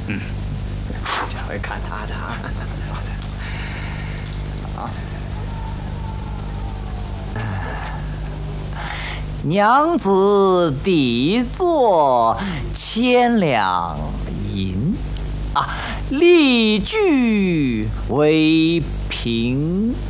这回看他的啊。娘子底座千两银啊，例句为凭。